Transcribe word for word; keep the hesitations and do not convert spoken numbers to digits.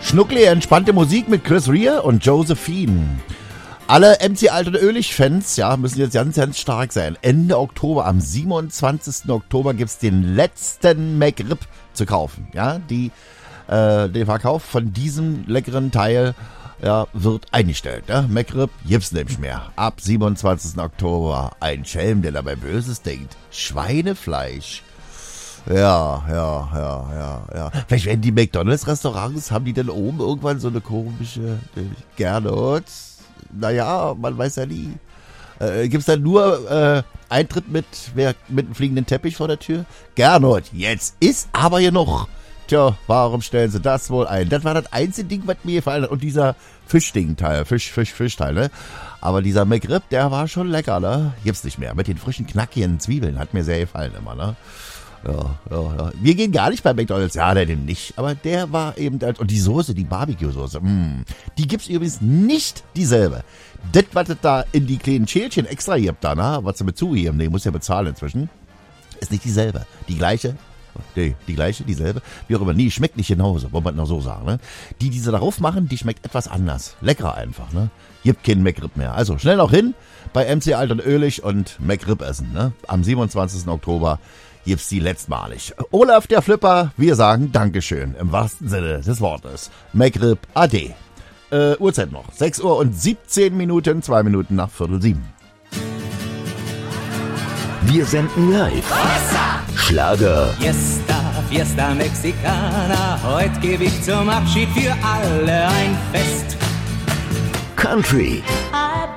Schnuckli, entspannte Musik mit Chris Rea und Josephine. Alle M C Alt und Oehlich-Fans, ja, müssen jetzt ganz, ganz stark sein. Ende Oktober, am siebenundzwanzigsten Oktober gibt's den letzten McRib zu kaufen. Ja, die, äh, der Verkauf von diesem leckeren Teil, ja, wird eingestellt. Ja? McRib gibt's nämlich mehr. Ab siebenundzwanzigsten Oktober. Ein Schelm, der dabei Böses denkt. Schweinefleisch. Ja, ja, ja, ja, ja. Vielleicht werden die McDonalds-Restaurants, haben die denn oben irgendwann so eine komische Gernot? Naja, man weiß ja nie. Äh, gibt's da nur äh, Eintritt mit, wer, mit einem fliegenden Teppich vor der Tür? Gernot, jetzt ist aber hier noch. Tja, warum stellen sie das wohl ein? Das war das einzige Ding, was mir gefallen hat. Und dieser Fischding-Teil, Fisch, Fisch, Fischteil, ne? Aber dieser McRib, der war schon lecker, ne? Gibt's nicht mehr. Mit den frischen, knackigen Zwiebeln hat mir sehr gefallen immer, ne? Ja, ja, ja. Wir gehen gar nicht bei McDonalds. Ja, der nimmt nicht. Aber der war eben, und die Soße, die Barbecue-Soße, mh, die gibt's übrigens nicht dieselbe. Das, was es da in die kleinen Schälchen extra gibt da, ne? Was sie mit zugeben, nee, muss ja bezahlen inzwischen, ist nicht dieselbe. Die gleiche, nee, die gleiche, dieselbe, wie auch immer. Nee, schmeckt nicht genauso, wollen wir noch so sagen, ne? Die, die sie darauf machen, die schmeckt etwas anders. Leckerer einfach, ne? Gibt keinen McRib mehr. Also schnell noch hin bei M C Alt und Oehlich und McRib essen, ne? Am siebenundzwanzigsten Oktober gibt's die letztmalig. Olaf der Flipper, wir sagen Dankeschön, im wahrsten Sinne des Wortes. McRib Ade. Äh, Uhrzeit noch. sechs Uhr und siebzehn Minuten, zwei Minuten nach Viertel sieben. Wir senden live. Schlager. Fiesta, Fiesta Mexicana, heute gebe ich zum Abschied für alle ein Fest. Country.